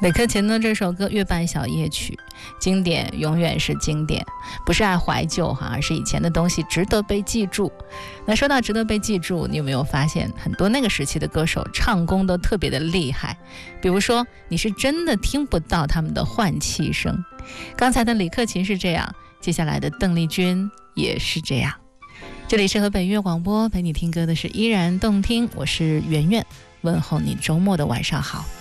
李克勤呢这首歌《月半小夜曲》，经典永远是经典，不是爱怀旧而是以前的东西值得被记住。那说到值得被记住，你有没有发现很多那个时期的歌手唱功都特别的厉害？比如说你是真的听不到他们的换气声。刚才的李克勤是这样，接下来的邓丽君也是这样。这里是河北音乐广播，陪你听歌的是依然动听，我是圆圆，问候你周末的晚上好。